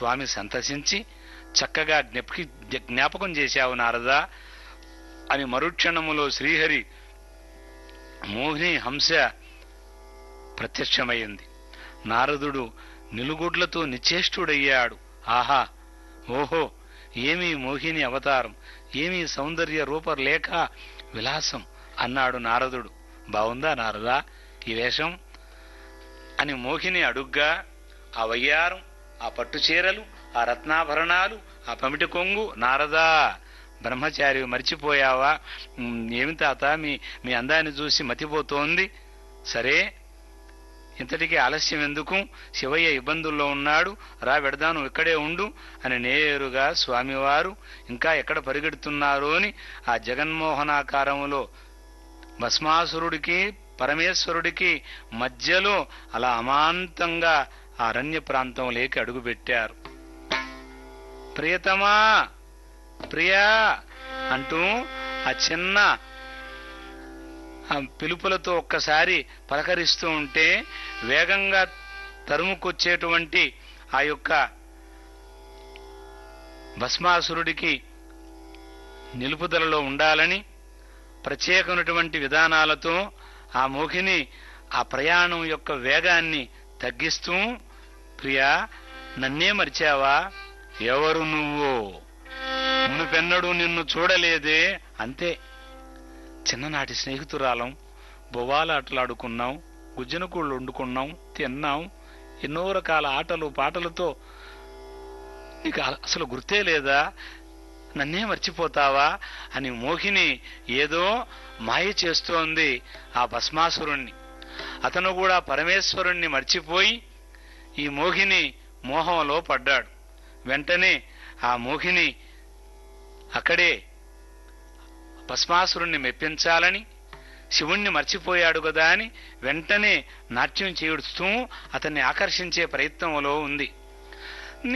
స్వామి సంతసించి చక్కగా జ్ఞాపకం చేశావు నారదా అని మరుక్షణములో శ్రీహరి మోహిని హంస ప్రత్యక్షమైంది. నారదుడు నిలుగుడ్లతో నిశ్చేష్టుడయ్యాడు. ఆహా, ఓహో, ఏమీ మోహిని అవతారం, ఏమీ సౌందర్య రూపలేఖ విలాసం అన్నాడు నారదుడు. బావుందా నారదా ఈ వేషం అని మోహిని అడుగ్గా, ఆ వయ్యారం, ఆ పట్టు చీరలు, ఆ రత్నాభరణాలు, ఆ పమిటి కొంగు, నారదా బ్రహ్మచారి మర్చిపోయావా? ఏమి తాత మీ అందాన్ని చూసి మతిపోతోంది. సరే, ఇంతటికీ ఆలస్యం ఎందుకు? శివయ్య ఇబ్బందుల్లో ఉన్నాడు, రా వెడదాను, ఇక్కడే ఉండు అని నేరుగా స్వామివారు ఇంకా ఎక్కడ పరిగెడుతున్నారు అని ఆ జగన్మోహనాకారములో భస్మాసురుడికి పరమేశ్వరుడికి మధ్యలో అలా అమాంతంగా ఆ అరణ్య ప్రాంతంలోకి అడుగుపెట్టారు. ప్రియతమా, ప్రియా అంటూ ఆ చిన్న పిలుపులతో ఒక్కసారి పలకరిస్తూ ఉంటే వేగంగా తరుముకొచ్చేటువంటి ఆ యొక్క భస్మాసురుడికి నిలుపుదలలో ఉండాలని ప్రత్యేకమైనటువంటి విధానాలతో ఆ మోహిని ఆ ప్రయాణం యొక్క వేగాన్ని తగ్గిస్తూ, ప్రియా నన్నే మరిచావా? ఎవరు నువ్వు? మునుపెన్నడూ నిన్ను చూడలేదే. అంతే, చిన్ననాటి స్నేహితురాలం, బొవ్వాలాటలాడుకున్నాం, గుజ్జనకూళ్ళు వండుకున్నాం, తిన్నాం, ఎన్నో రకాల ఆటలు పాటలతో నీకు అసలు గుర్తే లేదా? నన్నే మర్చిపోతావా అని మోహిని ఏదో మాయ చేస్తోంది ఆ భస్మాసురుణ్ణి. అతను కూడా పరమేశ్వరుణ్ణి మర్చిపోయి ఈ మోహిని మోహంలో పడ్డాడు. వెంటనే ఆ మోహిని అక్కడే భస్మాసురుణ్ణి మెప్పించాలని, శివుణ్ణి మర్చిపోయాడు కదా అని వెంటనే నాట్యం చేయుడుస్తూ అతన్ని ఆకర్షించే ప్రయత్నంలో ఉంది.